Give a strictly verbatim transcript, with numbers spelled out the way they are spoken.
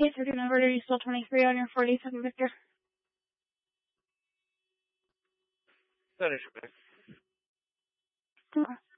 Hey, thirty number, are you still twenty-three on your forty-seven, Victor? That is correct. Okay.